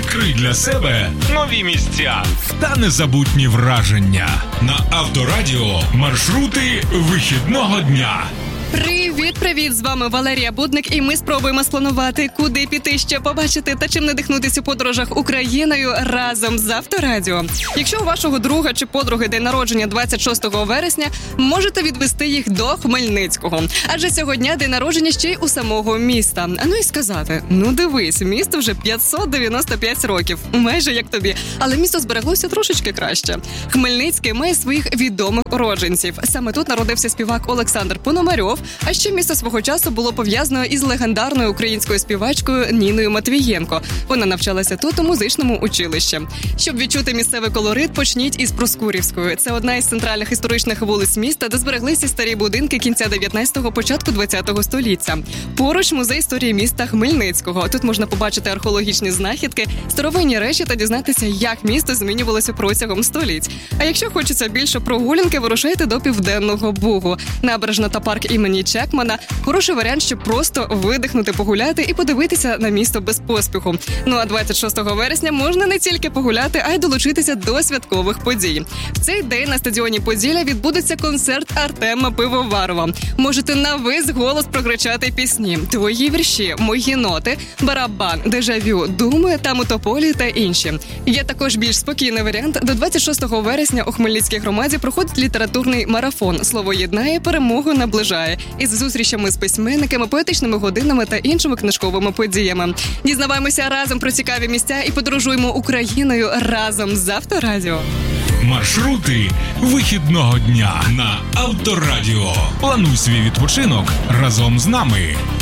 Відкрий для себе нові місця та незабутні враження. На Авторадіо маршрути вихідного дня. Привіт! З вами Валерія Будник, і ми спробуємо спланувати, куди піти, що побачити та чим надихнутися у подорожах Україною разом з Авторадіо. Якщо у вашого друга чи подруги день народження 26 вересня, можете відвести їх до Хмельницького. Адже сьогодні день народження ще й у самого міста. Ну і сказати, дивись, місто вже 595 років, майже як тобі. Але місто збереглося трошечки краще. Хмельницький має своїх відомих уродженців. Саме тут народився співак Олександр Пономарьов, а ще місто свого часу було пов'язано із легендарною українською співачкою Ніною Матвієнко. Вона навчалася тут у музичному училищі. Щоб відчути місцевий колорит, почніть із Проскурівської. Це одна із центральних історичних вулиць міста, де збереглися старі будинки кінця 19-го, початку 20-го століття. Поруч музей історії міста Хмельницького. Тут можна побачити археологічні знахідки, старовинні речі та дізнатися, як місто змінювалося протягом століть. А якщо хочеться більше прогулянки, вирушайте до Південного Бугу. Набережна та парк імені Чекмана – хороший варіант, щоб просто видихнути, погуляти і подивитися на місто без поспіху. Ну а 26 вересня можна не тільки погуляти, а й долучитися до святкових подій. В цей день на стадіоні Поділля відбудеться концерт Артема Пивоварова. Можете на весь голос прокричати пісні «Твої вірші», «Мої ноти», «Барабан», «Дежавю», «Думи», «Там у тополі» та інші. Є також більш спокійний варіант. До 26 вересня у Хмельницькій громаді проходить літературний марафон «Слово єднає, перемогу наближає» із зустрічами з письменниками, поетичними годинами та іншими книжковими подіями. Дізнаваємося разом про цікаві місця і подорожуємо Україною разом з Авторадіо. Маршрути вихідного дня на Авторадіо. Плануй свій відпочинок разом з нами.